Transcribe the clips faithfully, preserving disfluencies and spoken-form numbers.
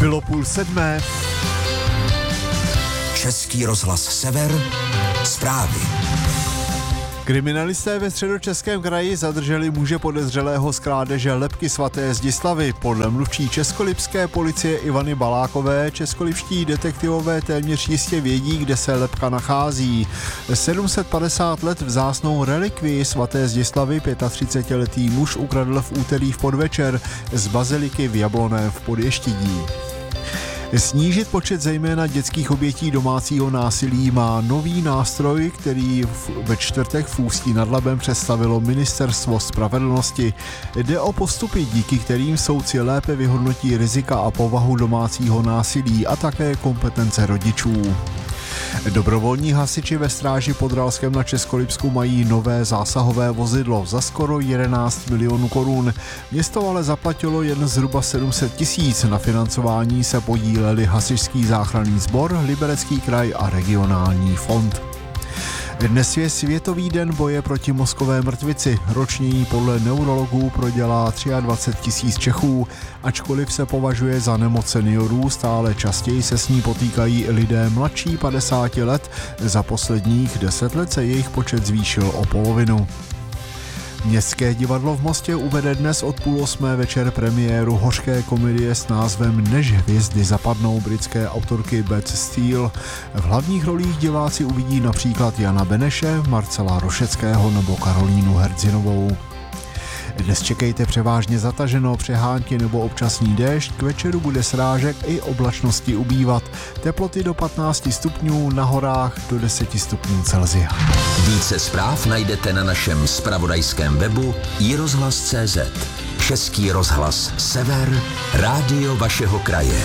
Bylo půl sedmé. Český rozhlas Sever, zprávy. Kriminalisté ve Středočeském kraji zadrželi muže podezřelého z krádeže lebky svaté Zdislavy. Podle mluvčí českolipské policie Ivany Balákové českolipští detektivové téměř jistě vědí, kde se lebka nachází. sedm set padesát let vzácnou relikvii svaté Zdislavy třicetiletý muž ukradl v úterý v podvečer z baziliky v Jabloném v Podještědí. Snížit počet zejména dětských obětí domácího násilí má nový nástroj, který ve čtvrtek v Ústí nad Labem představilo Ministerstvo spravedlnosti. Jde o postupy, díky kterým soudci lépe vyhodnotí rizika a povahu domácího násilí a také kompetence rodičů. Dobrovolní hasiči ve Stráži pod Ralskem na Českolipsku mají nové zásahové vozidlo za skoro jedenáct milionů korun. Město ale zaplatilo jen zhruba sedm set tisíc. Na financování se podíleli Hasičský záchranný sbor, Liberecký kraj a regionální fond. Dnes je Světový den boje proti mozkové mrtvici. Ročně ji podle neurologů prodělá dvacet tři tisíc Čechů. Ačkoliv se považuje za nemoc seniorů, stále častěji se s ní potýkají lidé mladší padesáti let. Za posledních deset let se jejich počet zvýšil o polovinu. Městské divadlo v Mostě uvede dnes od půl osmé večer premiéru hořké komedie s názvem Než hvězdy zapadnou britské autorky Beth Steele. V hlavních rolích diváci uvidí například Jana Beneše, Marcela Rošeckého nebo Karolínu Herdzinovou. Dnes čekejte převážně zataženo, přehánky nebo občasný déšť, k večeru bude srážek i oblačnosti ubývat. Teploty do patnáct stupňů, na horách do deset stupňů Celsia. Více zpráv najdete na našem zpravodajském webu i rozhlas tečka cé zet. Český rozhlas Sever, rádio vašeho kraje.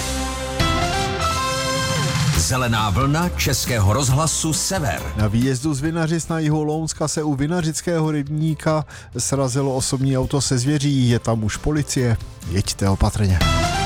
Zelená vlna Českého rozhlasu Sever. Na výjezdu z Vinařic na jihu Lounska se u Vinařického rybníka srazilo osobní auto se zvěří. Je tam už policie. Jeďte opatrně.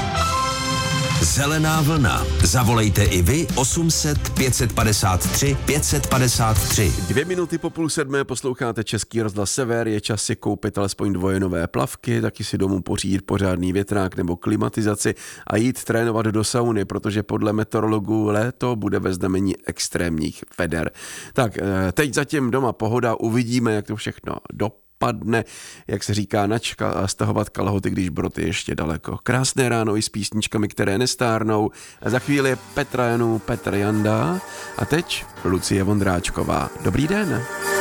Zelená vlna. Zavolejte i vy osm set pět padesát tři pět padesát tři. Dvě minuty po půl sedmé posloucháte Český rozhlas Sever. Je čas si koupit alespoň dvoje nové plavky, taky si domů pořídit pořádný větrák nebo klimatizaci a jít trénovat do sauny, protože podle meteorologů léto bude ve znamení extrémních veder. Tak teď zatím doma pohoda, uvidíme, jak to všechno dopadne. Padne, jak se říká, načka a stahovat kalhoty, když brod je ještě daleko. Krásné ráno i s písničkami, které nestárnou. A za chvíli je Petra Janů, Petr Janda a teď Lucie Vondráčková. Dobrý den.